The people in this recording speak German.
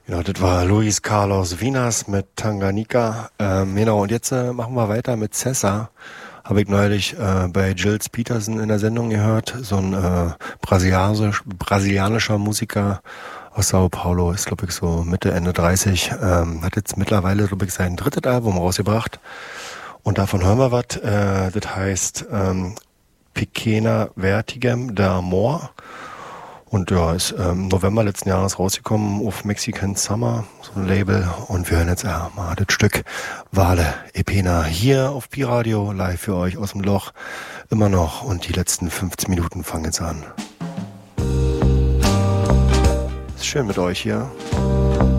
Ja, das war Luis Carlos Vinas mit Tanganyika. Genau, und jetzt machen wir weiter mit Cessa. Habe ich neulich bei Gilles Peterson in der Sendung gehört. So ein brasilianischer Musiker aus Sao Paulo. Ist, glaube ich, so Mitte, Ende 30. Hat jetzt mittlerweile, glaube ich, sein drittes Album rausgebracht. Und davon hören wir was. Das heißt Pequena Vertigem d'Amor. Und ja, ist im November letzten Jahres rausgekommen auf Mexican Summer, so ein Label. Und wir hören jetzt mal das Stück Vale e Pena hier auf Pi-Radio, live für euch aus dem Loch. Immer noch. Und die letzten 15 Minuten fangen jetzt an. Ist schön mit euch hier.